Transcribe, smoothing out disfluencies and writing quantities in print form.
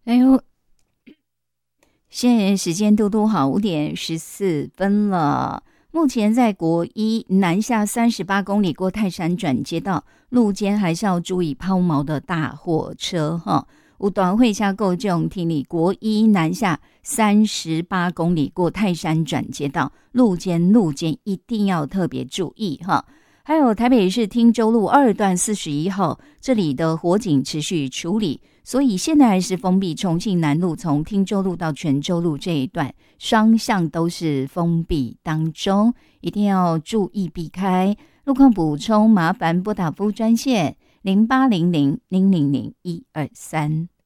哎呦，现在时间嘟嘟好5:14了。目前在国一南下38公里过泰山转接道，路肩还是要注意抛锚的大货车哈。有段会下够重听你国一南下38公里过泰山转接道，路肩一定要特别注意哈。还有台北市汀州路2段41号，这里的火警持续处理，所以现在还是封闭。重庆南路从汀州路到泉州路这一段双向都是封闭当中，一定要注意避开。路况补充麻烦拨打服务专线0800-000-123。